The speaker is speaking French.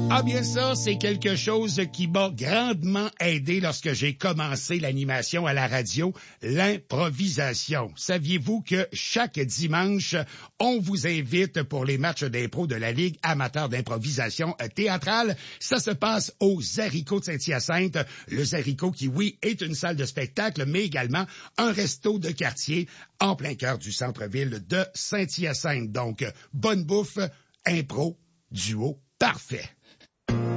Ah bien ça, c'est quelque chose qui m'a grandement aidé lorsque j'ai commencé l'animation à la radio, l'improvisation. Saviez-vous que chaque dimanche, on vous invite pour les matchs d'impro de la Ligue amateur d'improvisation théâtrale? Ça se passe au Zarico de Saint-Hyacinthe. Le Zarico qui, oui, est une salle de spectacle, mais également un resto de quartier en plein cœur du centre-ville de Saint-Hyacinthe. Donc, bonne bouffe, impro, duo, parfait.